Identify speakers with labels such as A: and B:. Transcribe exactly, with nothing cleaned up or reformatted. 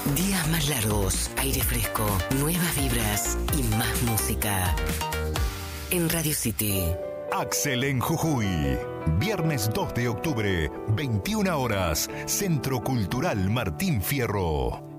A: Días más largos, aire fresco, nuevas vibras y más música. En Radio City.
B: Axel en Jujuy. Viernes dos de octubre, veintiuna horas. Centro Cultural Martín Fierro.